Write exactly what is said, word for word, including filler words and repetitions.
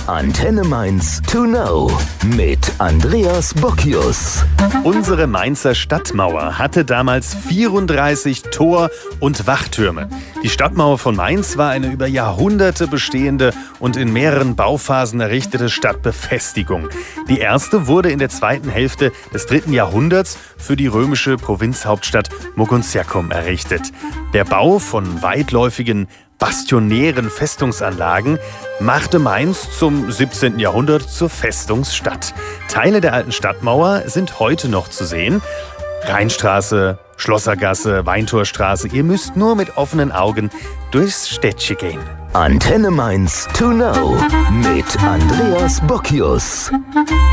Antenne Mainz to know mit Andreas Bockius. Unsere Mainzer Stadtmauer hatte damals vierunddreißig Tor- und Wachtürme. Die Stadtmauer von Mainz war eine über Jahrhunderte bestehende und in mehreren Bauphasen errichtete Stadtbefestigung. Die erste wurde in der zweiten Hälfte des dritten Jahrhunderts für die römische Provinzhauptstadt Mogontiacum errichtet. Der Bau von weitläufigen bastionären Festungsanlagen machte Mainz zum siebzehnten Jahrhundert zur Festungsstadt. Teile der alten Stadtmauer sind heute noch zu sehen. Rheinstraße, Schlossergasse, Weintorstraße. Ihr müsst nur mit offenen Augen durchs Städtchen gehen. Antenne Mainz to know mit Andreas Bockius.